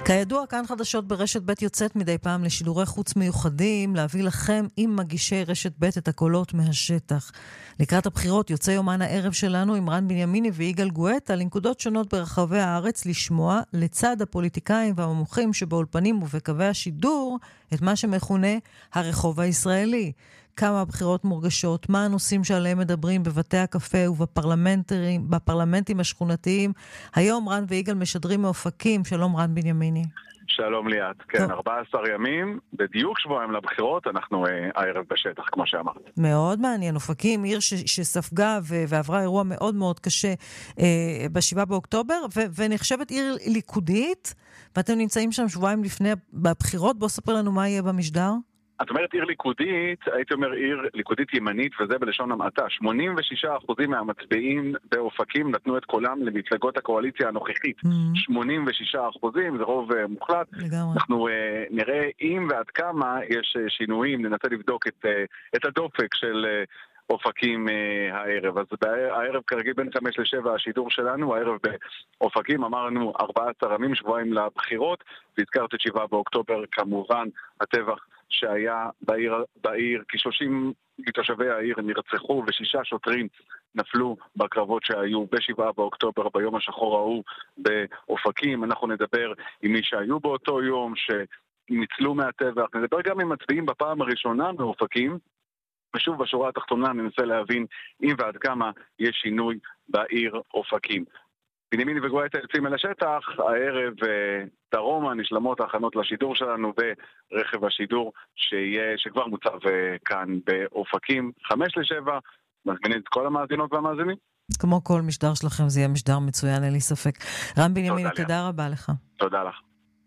כידוע, כאן חדשות ברשת ב' יוצאת מדי פעם לשידורי חוץ מיוחדים, להביא לכם עם מגישי רשת ב' את הקולות מהשטח. לקראת הבחירות יוצא יומן הערב שלנו עם רן בנימיני ויגאל גואטה לנקודות שונות ברחבי הארץ לשמוע לצד הפוליטיקאים והמומחים שבאולפנים ובקווי השידור את מה שמכונה הרחוב הישראלי. כמה הבחירות מורגשות, מה הנושאים שעליהם מדברים בבתי הקפה ובפרלמנטים השכונתיים. היום רן ויגאל משדרים מאופקים. שלום רן בנימיני. שלום ליאת. כן, 14 ימים, בדיוק שבועיים לבחירות, אנחנו הערב בשטח, כמו שאמרת. מאוד מעניין. אופקים, עיר שספגה ועברה אירוע מאוד מאוד קשה ב7 באוקטובר, ונחשבת עיר ליכודית, ואתם נמצאים שם שבועיים לפני בבחירות. בוא ספר לנו מה יהיה במשדר. את אומרת עיר ליכודית, הייתי אומר עיר ליכודית ימנית, וזה בלשון המעטה. 86% מהמצביעים באופקים נתנו את קולם למפלגות הקואליציה הנוכחית. 86%, זה רוב מוחלט. לגמרי. אנחנו נראה אם ועד כמה יש שינויים, ננסה לבדוק את הדופק של אופקים הערב. אז הערב כרגיל בין 5 ל-7 השידור שלנו, הערב באופקים אמרנו 14 ימים, שבועיים לבחירות, והזכרת את 7 באוקטובר כמובן, הטבח שהיה בעיר, כ-30 מתושבי העיר נרצחו ו6 שוטרים נפלו בקרבות שהיו ב7 באוקטובר ביום השחור ההוא באופקים. אנחנו נדבר עם מי שהיו באותו יום שניצלו מהטבח, נדבר גם עם מצביעים בפעם הראשונה באופקים, ושוב בשורה התחתונה ננסה להבין אם ועד כמה יש שינוי בעיר אופקים. בנימיני וגואטה יוצאים אל השטח, הערב דרומה נשלמות ההכנות לשידור שלנו ברכב השידור שכבר מוצב כאן באופקים. 5 ל-7, מזמינים את כל המאזינות והמאזינים. כמו כל משדר שלכם, זה יהיה משדר מצוין, אין לי ספק. רן בנימיני, תודה רבה לך. תודה לך.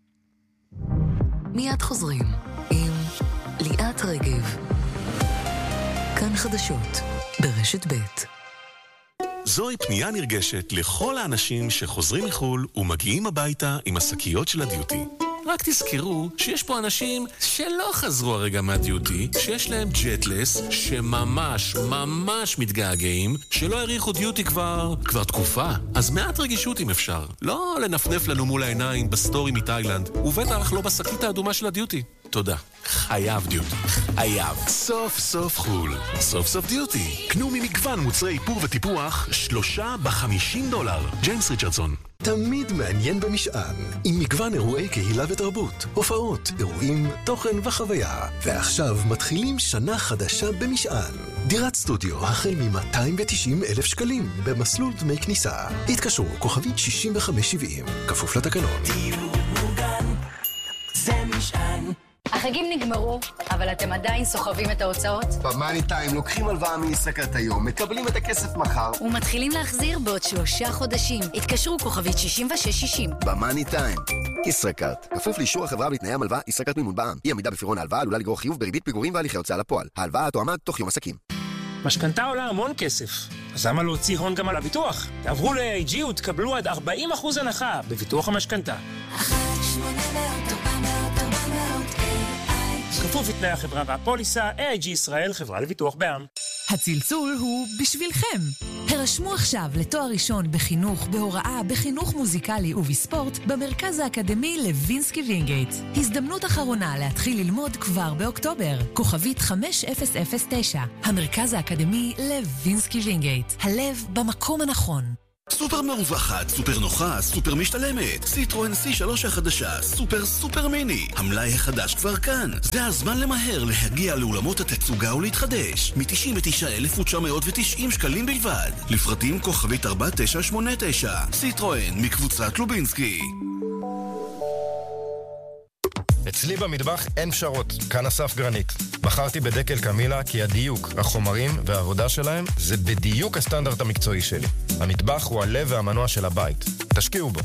מיד חוזרים עם ליאת רגב. כאן חדשות ברשת ב'. זוהי פנייה נרגשת לכל האנשים שחוזרים מחול ומגיעים הביתה עם השקיות של הדיוטי. רק תזכרו שיש פה אנשים שלא חזרו הרגע מהדיוטי, שיש להם ג'טלס, שממש מתגעגעים, שלא העריכו דיוטי כבר תקופה. אז מעט רגישות אם אפשר. לא לנפנף לנו מול העיניים בסטורי מתאילנד, ובטח לא בשקית האדומה של הדיוטי. תודה. חייב דיוטי. חייב. סוף סוף חול. סוף סוף דיוטי. קנו ממגוון מוצרי איפור וטיפוח 3 ב$50. ג'יימס ריצ'רדסון. תמיד מעניין במשען, עם מגוון אירועי קהילה ותרבות, הופעות, אירועים, תוכן וחוויה. ועכשיו מתחילים שנה חדשה במשען. דירת סטודיו החל מ-290,000 שקלים במסלול דמי כניסה. התקשרו כוכבית 6570, כפוף לתקנון. דיור מוגן, זה משען. החגים נגמרו, אבל אתם עדיין סוחבים את ההוצאות? במאני טיים לוקחים הלוואה מישראכרט היום, מקבלים את הכסף מחר ומתחילים להחזיר בעוד 3 חודשים. התקשרו כוכבית 6660. במאני טיים, ישראכרט. כפוף לאישור החברה בתנאי המלווה, ישראכרט מימון בע"מ. אי עמידה בפירעון ההלוואה עלולה לגרור חיוב בריבית פיגורים והליכי הוצאה לפועל. ההלוואה תועמד תוך יום עסקים. משכנתה עולה המון כסף, אז למה להוציא הון גם על הביטוח? תעברו ל-AIG ותקבלו עד 40% הנחה בביטוח המשכנתה. כפוף לתנאי החברה והפוליסה, AIG ישראל, חברה לביטוח בע"מ. הצלצול הוא בשבילכם. הרשמו עכשיו לתואר ראשון בחינוך, בהוראה, בחינוך מוזיקלי ובספורט במרכז האקדמי לוינסקי וינגייט. הזדמנות אחרונה להתחיל ללמוד כבר באוקטובר. כוכבית 5009. המרכז האקדמי לוינסקי וינגייט. הלב במקום הנכון. סופר מרווחת, סופר נוחה, סופר משתלמת. סיטרואן C3 החדשה, סופר מיני. המלאי החדש כבר כאן. זה הזמן למהר להגיע לאולמות התצוגה ולהתחדש. מ-99,990 שקלים בלבד. לפרטים כוכבית 4989. סיטרואן מקבוצת לובינסקי. אצלי במטבח אין פשרות, כאן אסף גרנית. בחרתי בדקל קמילה כי הדיוק, החומרים והעבודה שלהם זה בדיוק הסטנדרט המקצועי שלי. המטבח הוא הלב והמנוע של הבית. תשקיעו בו.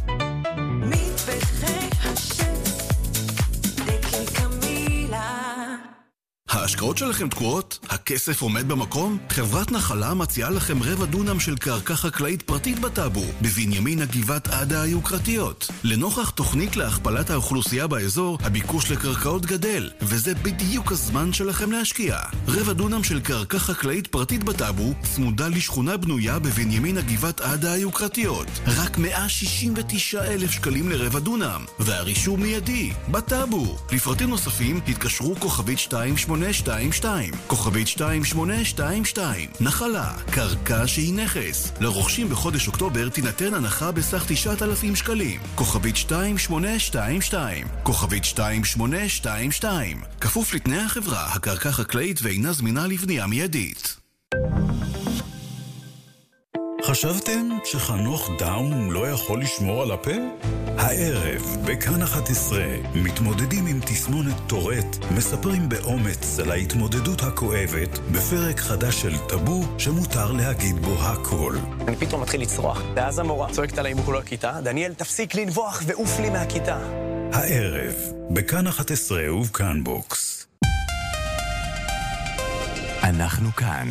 מטבחי השף, דקל קמילה. ההשקעות שלכם תקועות? הכסף עומד במקום? חברת נחלה מציעה לכם רבע דונם של קרקע חקלאית פרטית בטאבו, בבנימין הגבעת עדה היוקרתיות. לנוכח תוכנית להכפלת האוכלוסייה באזור, הביקוש לקרקעות גדל, וזה בדיוק הזמן שלכם להשקיע. רבע דונם של קרקע חקלאית פרטית בטאבו, צמודה לשכונה בנויה בבנימין הגבעת עדה היוקרתיות. רק 169,000 שקלים לרבע דונם, והרישום מיידי, בטאבו. לפרטים נוספים התקשרו כוכבית 2822, כוכבית 2822. נחלה, קרקע שהיא נכס. לרוכשים בחודש אוקטובר תינתן הנחה בסך 9,000 שקלים. כוכבית 2822, כוכבית 2822. כפוף לתנאי החברה, הקרקע חקלאית ואינה זמינה לבנייה מיידית. חשבתם שחנוך דאום לא יכול לשמור על הפה? הערב, בכאן 11, מתמודדים עם תסמונת טורט, מספרים באומץ על ההתמודדות הכואבת, בפרק חדש של טאבו שמותר להגיד בו הכל. אני פתאום מתחיל לצרוח, ואז המורה צועקת עליי מול הכיתה, דניאל, תפסיק לנבוח ועוף לי מהכיתה. הערב, בכאן 11 ובכאן בוקס. אנחנו כאן.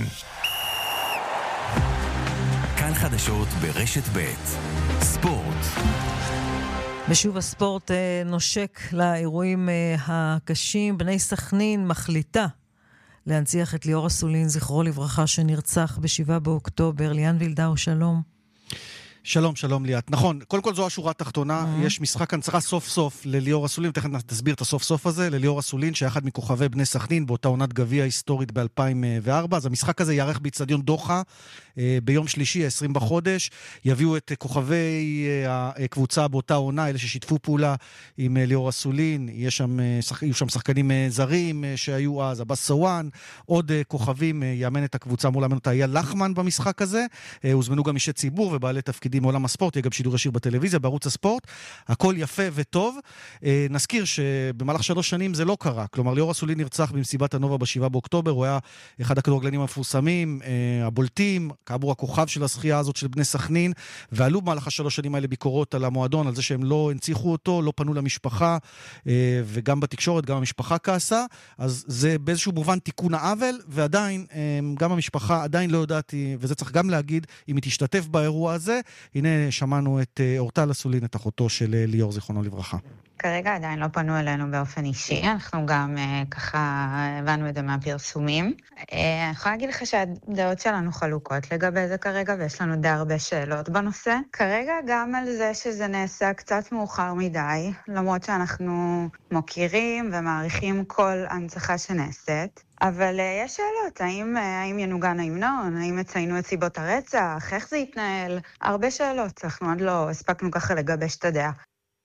כאן חדשות ברשת ב' ספורט. ושוב הספורט נושק לאירועים הקשים. בני סכנין מחליטה להנציח את ליאור אסולין, זכרו לברכה, שנרצח ב7 באוקטובר. ליאן וילדאו, שלום. שלום, שלום ליאת. נכון, קודם כל זו השורה התחתונה, יש משחק הנצחה סוף סוף לליאור אסולין, תכף תסביר את הסוף סוף הזה, לליאור אסולין, שאחד מכוכבי בני סכנין, באותה עונת גביע היסטורית ב-2004, אז המשחק הזה יערך באצטדיון דוחה, ביום שלישי, 20 בחודש, יביאו את כוכבי הקבוצה באותה עונה, אלה ששיתפו פעולה עם ליאור אסולין, יהיו שם שחקנים זרים שהיו אז, אבס סוואן, עוד כוכבים, יאמן את הקבוצה, אמור לאמן אותה אייל לחמן במשחק הזה, הוזמנו גם אישי ציבור ובעלי תפקידים מעולם הספורט, יהיה גם שידור ישיר בטלוויזיה, בערוץ הספורט, הכל יפה וטוב. נזכיר שבמהלך 3 שנים זה לא קרה, כלומר ליאור אסולין נרצח במסיבת הנובה ב7 באוקטובר, הוא היה אחד הכדורגלנים המפורסמים, הבולטים, כאמור הכוכב של השחייה הזאת של בני סכנין, ועלו במהלך 3 שנים האלה ביקורות על המועדון, על זה שהם לא הנציחו אותו, לא פנו למשפחה, וגם בתקשורת, גם המשפחה כעסה, אז זה באיזשהו מובן תיקון העוול, ועדיין, גם המשפחה עדיין לא יודעת, וזה צריך גם להגיד, אם היא תשתתף באירוע הזה. הנה שמענו את אורטל אסולין, את אחותו של ליאור, זיכרונו לברכה. כרגע עדיין לא פנו אלינו באופן אישי, אנחנו גם ככה הבנו את זה מהפרסומים. אני יכולה להגיד לך שהדעות שלנו חלוקות לגבי זה כרגע, ויש לנו די הרבה שאלות בנושא. כרגע גם על זה שזה נעשה קצת מאוחר מדי, למרות שאנחנו מוקירים ומעריכים כל הנצחה שנעשית. אבל יש שאלות, האם ינוגן ההמנון, האם יציינו את סיבות הרצח, איך זה יתנהל? הרבה שאלות, אנחנו עוד לא הספקנו ככה לגבש את הדעה.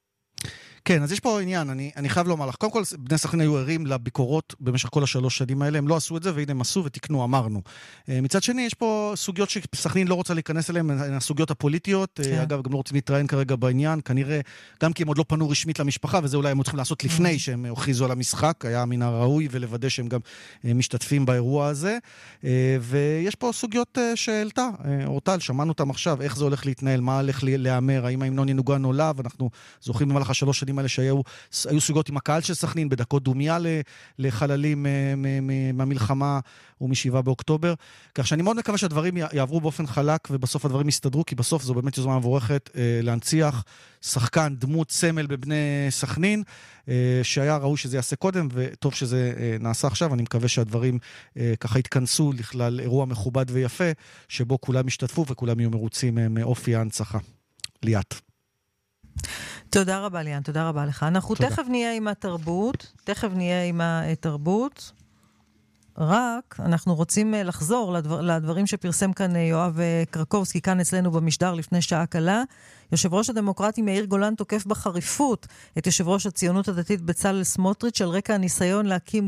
כן, אז יש פה עניין, אני חייב לומר לך, קודם כל בני סכנין היו ערים לביקורות במשך כל 3 שנים האלה, הם לא עשו את זה והנה הם עשו ותקנו, אמרנו. מצד שני, יש פה סוגיות שסכנין לא רוצה להיכנס אליהן, הסוגיות הפוליטיות, אגב, גם לא רוצים להתראיין כרגע בעניין, כנראה, גם כי הם עוד לא פנו רשמית למשפחה, וזה אולי הם צריכים לעשות לפני שהם הוכריזו על המשחק, היה מן הראוי ולוודא שהם גם משתתפים באירוע הזה, ויש פה סוגיות שהעלתה, אורטל, שמענו אותם עכשיו, איך זה הולך להתנהל, מה הולך להיאמר, האם ההמנון ינוגן או לא, ואנחנו זוכרים במהלך 3 שנים האלה שהיו סוגיות עם הקהל של סכנין, בדקות דומיה לחללים מהמלחמה ומ7 באוקטובר. כך שאני מאוד מקווה שהדברים יעברו באופן חלק, ובסוף הדברים יסתדרו, כי בסוף זו באמת יוזמה מבורכת להנציח שחקן, דמות סמל בבני סכנין, שהיה ראוי שזה יעשה קודם, וטוב שזה נעשה עכשיו. אני מקווה שהדברים ככה יתכנסו לכלל אירוע מכובד ויפה, שבו כולם ישתתפו וכולם יהיו מרוצים מאופי ההנצחה. ליאת. תודה רבה ליאן, תודה רבה לך. אנחנו תכף נהיה עם התרבות, רק אנחנו רוצים לחזור לדברים שפרסם כאן יואב קרקובסקי, כאן אצלנו במשדר לפני שעה קלה. יושב ראש הדמוקרטי מאיר גולן תוקף בחריפות את יושב ראש הציונות הדתית בצלאל סמוטריץ' על רקע הניסיון להקים